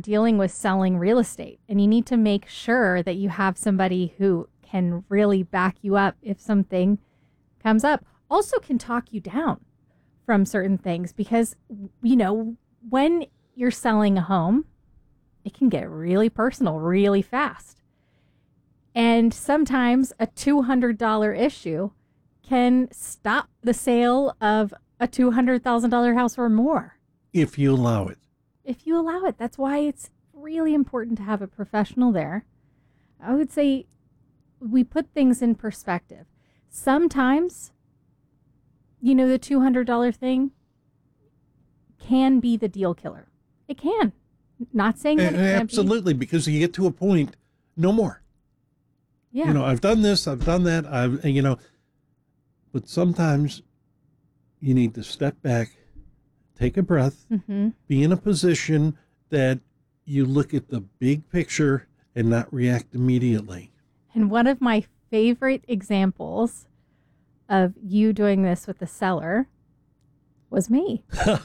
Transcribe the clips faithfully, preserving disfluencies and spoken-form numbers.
dealing with selling real estate, and you need to make sure that you have somebody who can really back you up if something comes up. Also can talk you down from certain things because, you know, when you're selling a home, it can get really personal really fast. And sometimes a two hundred dollars issue can stop the sale of a two hundred thousand dollars house or more. If you allow it. If you allow it. That's why it's really important to have a professional there. I would say we put things in perspective. Sometimes, you know, the two hundred dollars thing can be the deal killer. It can. Not saying that it can't Absolutely, be. because you get to a point, no more. Yeah. You know, I've done this, I've done that, I've, you know, but sometimes you need to step back, take a breath, mm-hmm. be in a position that you look at the big picture and not react immediately. And one of my favorite examples of you doing this with the seller was me.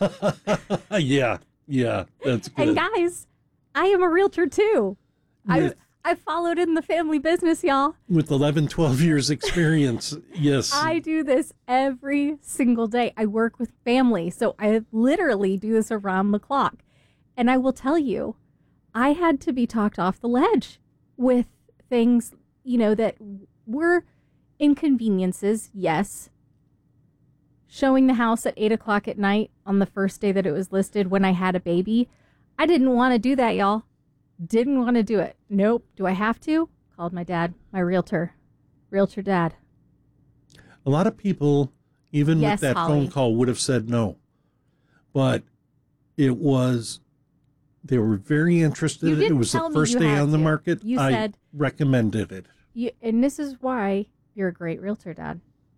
yeah, yeah, that's good. And guys, I am a realtor too. I I followed in the family business, y'all. With eleven, twelve years experience, yes. I do this every single day. I work with family, so I literally do this around the clock. And I will tell you, I had to be talked off the ledge with things, you know, that were inconveniences, yes. Showing the house at eight o'clock at night on the first day that it was listed when I had a baby. I didn't want to do that, y'all. Didn't want to do it. Nope. Do I have to? Called my dad, my realtor. Realtor dad. A lot of people, even yes, with that Holly. phone call, would have said no. But it was, they were very interested. You didn't it was tell the me first you day had on the to. market. You I said, recommended it. You, and this is why you're a great realtor, Dad.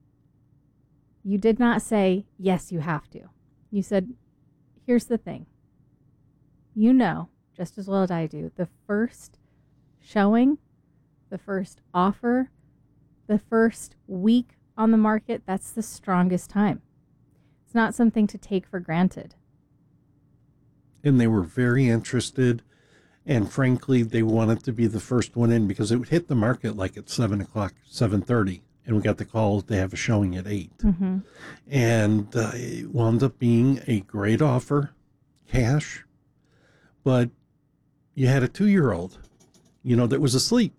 You did not say, yes, you have to. You said, here's the thing. You know, just as well as I do, the first showing, the first offer, the first week on the market, that's the strongest time. It's not something to take for granted. And they were very interested. And frankly, they wanted to be the first one in because it would hit the market like at seven o'clock, seven thirty. And we got the call to have a showing at eight. Mm-hmm. And uh, it wound up being a great offer, cash. But you had a two-year-old, you know, that was asleep.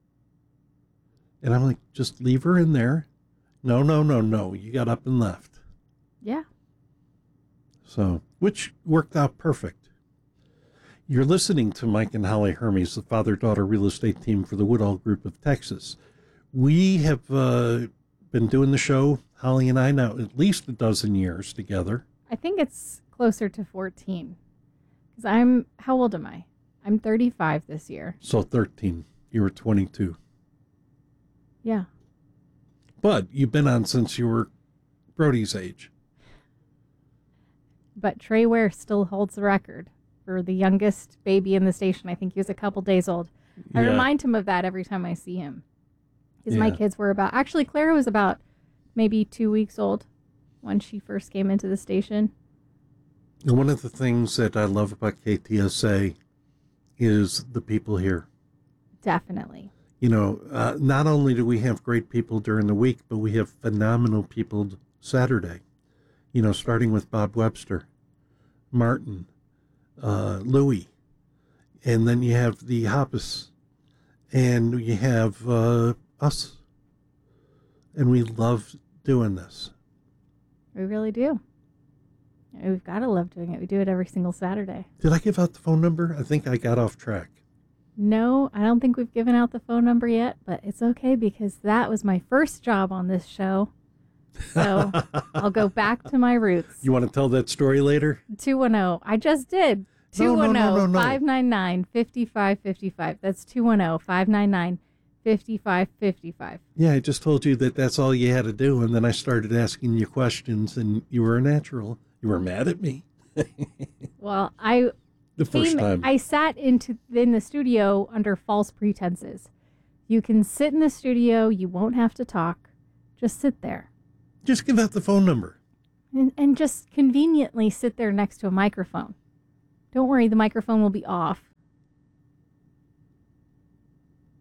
And I'm like, just leave her in there. No, no, no, no. You got up and left. Yeah. So, which worked out perfect. You're listening to Mike and Holly Hermes, the father-daughter real estate team for the Woodall Group of Texas. We have uh, been doing the show, Holly and I, now at least a dozen years together. I think it's closer to fourteen. Because I'm, how old am I? I'm thirty-five this year. So thirteen. You were twenty-two. Yeah. But you've been on since you were Brody's age. But Trey Ware still holds the record for the youngest baby in the station. I think he was a couple days old. I Yeah. remind him of that every time I see him. Because Yeah. my kids were about, actually Clara was about maybe two weeks old when she first came into the station. And one of the things that I love about K T S A is the people here. Definitely. You know, uh, not only do we have great people during the week, but we have phenomenal people Saturday. You know, starting with Bob Webster, Martin, uh, Louie, and then you have the Hoppus, and you have uh, us. And we love doing this. We really do. We've got to love doing it. We do it every single Saturday. Did I give out the phone number? I think I got off track. No, I don't think we've given out the phone number yet, but it's okay because that was my first job on this show. So I'll go back to my roots. You want to tell that story later? two one zero. I just did. No, no, no, no, no. two one zero, five nine nine, five five five five. That's two one zero, five nine nine, five five five five. Yeah, I just told you that that's all you had to do, and then I started asking you questions, and you were a natural. You were mad at me. Well, I The first came, time. I sat into in the studio under false pretenses. You can sit in the studio. You won't have to talk. Just sit there. Just give out the phone number. And, and just conveniently sit there next to a microphone. Don't worry, the microphone will be off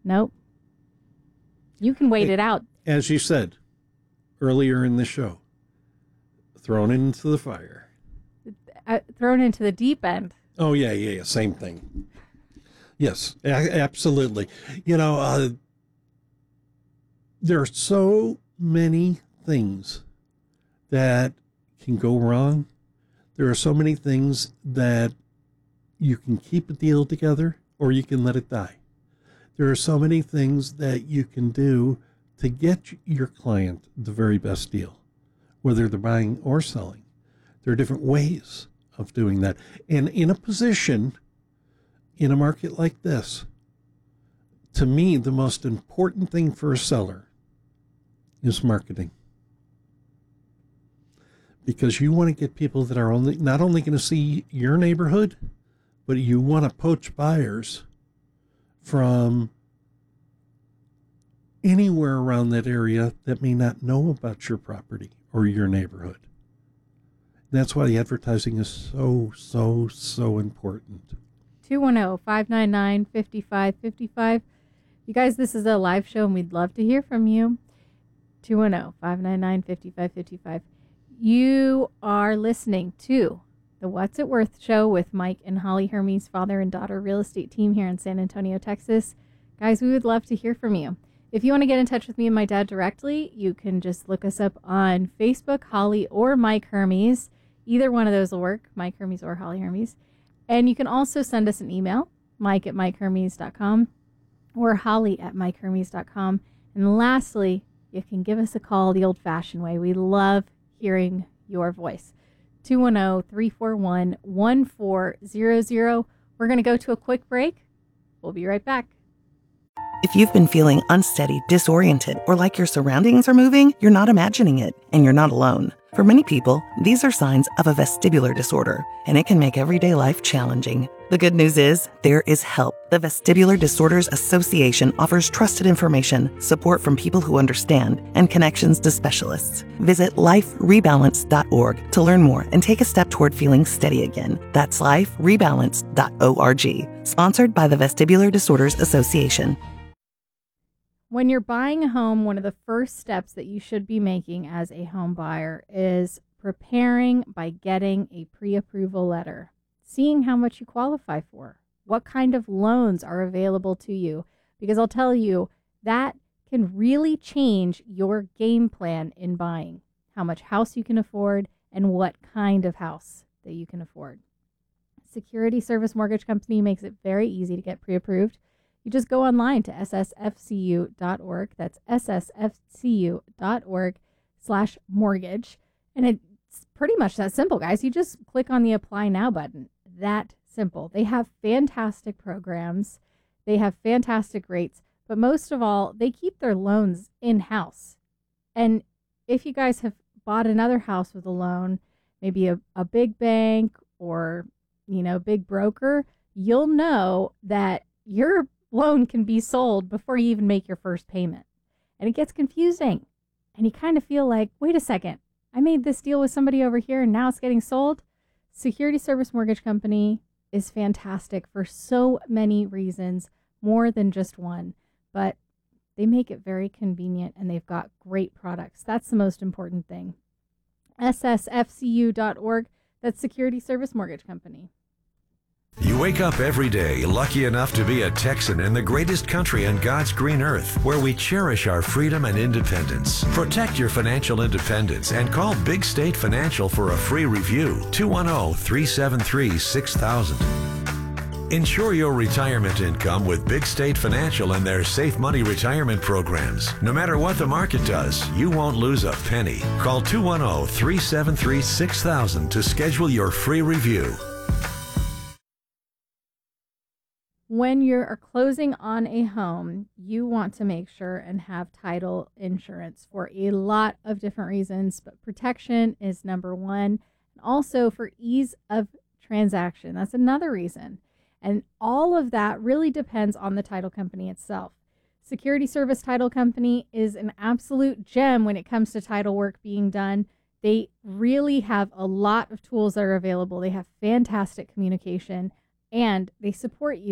Nope. You can wait it, it out. As you said earlier in the show, thrown into the fire. Uh, thrown into the deep end. Oh, yeah, yeah, yeah. Same thing. Yes, a- absolutely. You know, uh, there are so many things that can go wrong. There are so many things that you can keep a deal together or you can let it die. There are so many things that you can do to get your client the very best deal, whether they're buying or selling. There are different ways of doing that. And in a position, in a market like this, to me, the most important thing for a seller is marketing. Because you want to get people that are only not only going to see your neighborhood, but you want to poach buyers from anywhere around that area that may not know about your property or your neighborhood. That's why the advertising is so, so, so important. two one zero, five nine nine, five five five five. You guys, this is a live show, and we'd love to hear from you. two one zero, five nine nine, five five five five. You are listening to the What's It Worth show with Mike and Holly Hermes, father and daughter real estate team here in San Antonio, Texas. Guys, we would love to hear from you. If you want to get in touch with me and my dad directly, you can just look us up on Facebook, Holly or Mike Hermes. Either one of those will work, Mike Hermes or Holly Hermes. And you can also send us an email, mike at mike hermes dot com or holly at mike hermes dot com. And lastly, you can give us a call the old-fashioned way. We love hearing your voice. two one zero, three four one, one four zero zero. We're going to go to a quick break. We'll be right back. If you've been feeling unsteady, disoriented, or like your surroundings are moving, you're not imagining it, and you're not alone. For many people, these are signs of a vestibular disorder, and it can make everyday life challenging. The good news is, there is help. The Vestibular Disorders Association offers trusted information, support from people who understand, and connections to specialists. Visit life rebalance dot org to learn more and take a step toward feeling steady again. That's life rebalance dot org. Sponsored by the Vestibular Disorders Association. When you're buying a home, one of the first steps that you should be making as a home buyer is preparing by getting a pre-approval letter, seeing how much you qualify for, what kind of loans are available to you, because I'll tell you, that can really change your game plan in buying, how much house you can afford and what kind of house that you can afford. Security Service Mortgage Company makes it very easy to get pre-approved. You just go online to s s f c u dot org. That's s s f c u dot org slash mortgage. And it's pretty much that simple, guys. You just click on the Apply Now button. That simple. They have fantastic programs. They have fantastic rates. But most of all, they keep their loans in-house. And if you guys have bought another house with a loan, maybe a, a big bank or, you know, big broker, you'll know that your loan can be sold before you even make your first payment. And it gets confusing. And you kind of feel like, wait a second, I made this deal with somebody over here and now it's getting sold. Security Service Mortgage Company is fantastic for so many reasons, more than just one. But they make it very convenient and they've got great products. That's the most important thing. s s f c u dot org. That's Security Service Mortgage Company. You wake up every day lucky enough to be a Texan in the greatest country on God's green earth, where we cherish our freedom and independence. Protect your financial independence and call Big State Financial for a free review. two one zero, three seven three, six thousand. Ensure your retirement income with Big State Financial and their Safe Money retirement programs. No matter what the market does, you won't lose a penny. Call two one zero, three seven three, six thousand to schedule your free review. When you're closing on a home, you want to make sure and have title insurance for a lot of different reasons, but protection is number one. And also for ease of transaction, that's another reason. And all of that really depends on the title company itself. Security Service Title Company is an absolute gem when it comes to title work being done. They really have a lot of tools that are available. They have fantastic communication and they support you